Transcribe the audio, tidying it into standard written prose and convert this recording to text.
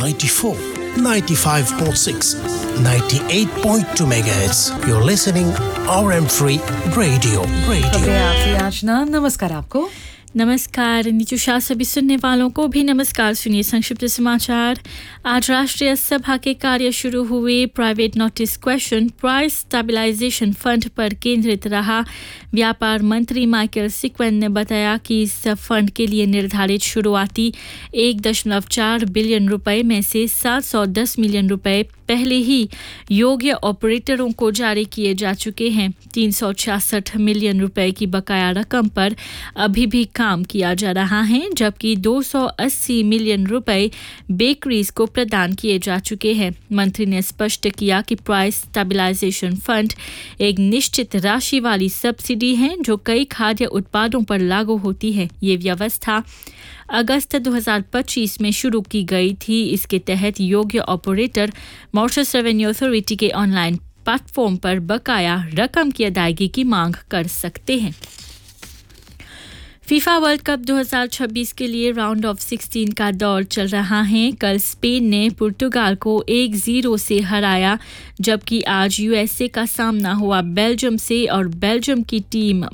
94, 95.6, 98.2 MHz. You're listening RM3 Radio. नमस्कार आपको। नमस्कार नीतूषा, सभी सुनने वालों को भी नमस्कार। सुनिए संक्षिप्त समाचार। आज राष्ट्रीय सभा के कार्य शुरू हुए। Private notice question price stabilization fund पर केंद्रित रहा। व्यापार मंत्री माइकल सिक्वेन ने बताया कि इस फंड के लिए निर्धारित शुरुआती 1.4 बिलियन रुपए में से 710 मिलियन रुपए पहले ही योग्य ऑपरेटरों को जारी किए जा चुके हैं। 366 मिलियन रुपए की बकाया रकम पर अभी भी काम किया जा रहा है, जबकि 280 मिलियन रुपए बेकरीज को प्रदान किए जा चुके हैं। मंत्री ने स्पष्ट किया कि प्राइस स्टेबलाइजेशन फंड एक निश्चित राशि वाली सब्सिडी है जो कई खाद्य उत्पादों पर लागू होती है। ये व्यवस्था अगस्त 2025 में शुरू की गई थी। इसके तहत योग्य ऑपरेटर मॉरिशस रेवेन्यू अथॉरिटी के ऑनलाइन प्लेटफॉर्म पर बकाया रकम की अदायगी की मांग कर सकते हैं। फीफा वर्ल्ड कप 2026 के लिए राउंड ऑफ 16 का दौर चल रहा है। कल स्पेन ने पुर्तगाल को 1-0 से हराया, जबकि आज यूएसए का सामना हुआ बेल्जियम से और बेल्जियम की टीम